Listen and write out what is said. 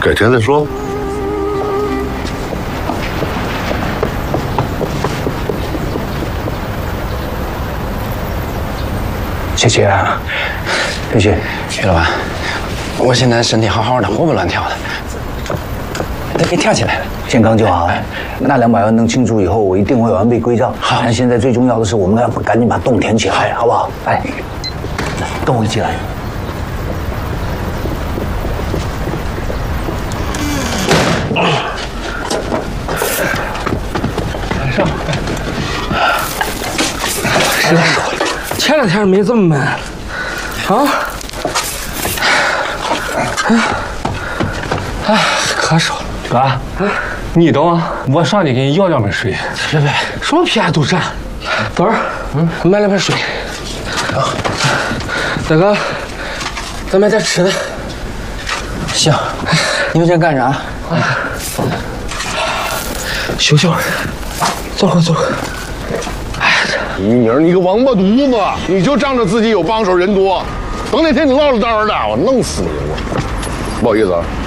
改天再说。 谢谢啊，对不起，徐老板，我现在身体好好的，活蹦乱跳的，得给跳起来了，健康就好。那200万能清除以后，我一定会完备归赵。好，但现在最重要的是，我们要赶紧把洞填起来，好不好？来，跟我一起来。 上。实在是，前2天没这么闷。啊！哎，可少了。哥，你等啊，我上去给你要2杯水。 别， 什么屁眼都占。等会儿，买2杯水。大哥，咱买点吃的。 行，你们先干啥？ 休息会儿。坐会儿。哎， 于明，你个王八犊子！你就仗着自己有帮手人多，等哪天你落了单的，我弄死你！我不好意思啊。